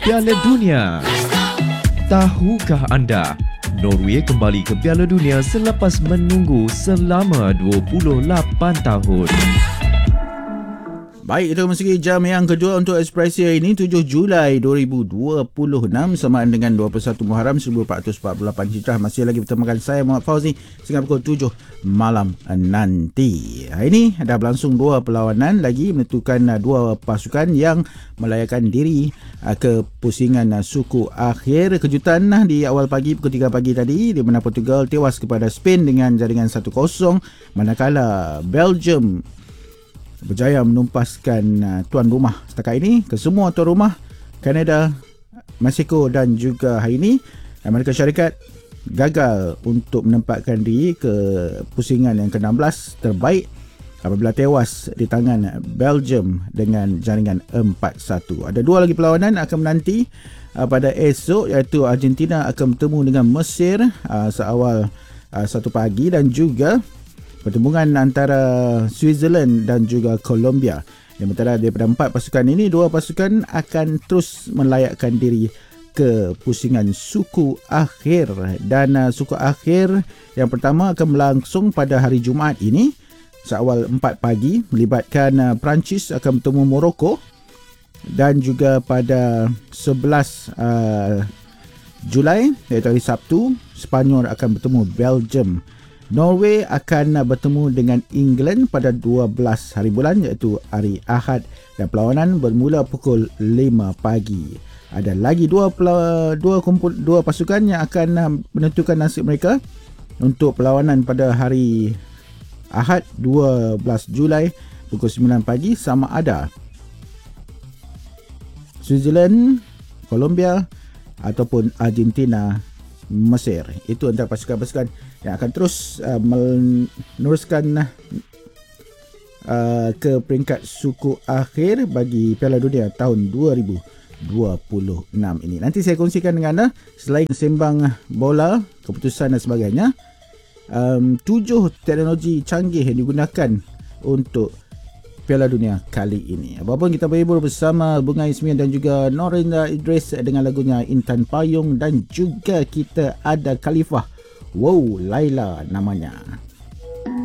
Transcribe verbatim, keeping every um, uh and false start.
Piala Dunia. Tahukah anda, Norway kembali ke Piala Dunia selepas menunggu selama dua puluh lapan tahun. Baik, itu memasuki jam yang kedua untuk Ekspresi hari ini, tujuh Julai dua ribu dua puluh enam, samaan dengan dua puluh satu Muharram seribu empat ratus empat puluh lapan Hijrah. Masih lagi bertemakan saya, Muhammad Fauzi, sehingga pukul tujuh malam nanti. Hari ini dah berlangsung dua perlawanan lagi menentukan dua pasukan yang melayakan diri ke pusingan suku akhir. Kejutan di awal pagi pukul tiga pagi tadi, di mana Portugal tewas kepada Spain dengan jaringan satu kosong, manakala Belgium berjaya menumpaskan uh, tuan rumah setakat ini ke semua tuan rumah, Kanada, Mexico dan juga hari ini Amerika Syarikat gagal untuk menempatkan diri ke pusingan yang ke enam belas terbaik apabila tewas di tangan Belgium dengan jaringan empat satu. Ada dua lagi perlawanan akan menanti uh, pada esok, iaitu Argentina akan bertemu dengan Mesir uh, seawal uh, satu pagi, dan juga pertembungan antara Switzerland dan juga Colombia. Sementara daripada empat pasukan ini, dua pasukan akan terus melayakkan diri ke pusingan suku akhir. Dan uh, suku akhir yang pertama akan berlangsung pada hari Jumaat ini seawal empat pagi, melibatkan uh, Perancis akan bertemu Morocco, dan juga pada sebelas uh, Julai iaitu hari Sabtu, Sepanyol akan bertemu Belgium. Norway akan bertemu dengan England pada dua belas hari bulan iaitu hari Ahad, dan perlawanan bermula pukul lima pagi. Ada lagi dua dua kumpul dua pasukan yang akan menentukan nasib mereka untuk perlawanan pada hari Ahad dua belas Julai pukul sembilan pagi, sama ada Switzerland, Colombia ataupun Argentina, Mesir. Itu antara pasukan-pasukan yang akan terus uh, meneruskan uh, ke peringkat suku akhir bagi Piala Dunia tahun dua ribu dua puluh enam ini. Nanti saya kongsikan dengan anda, selain sembang bola, keputusan dan sebagainya, um, tujuh teknologi canggih yang digunakan untuk Piala Dunia kali ini. Apapun, kita berhibur bersama Bunga Ismian dan juga Norinda Idris dengan lagunya Intan Payung, dan juga kita ada Khalifah. Wow, Laila namanya.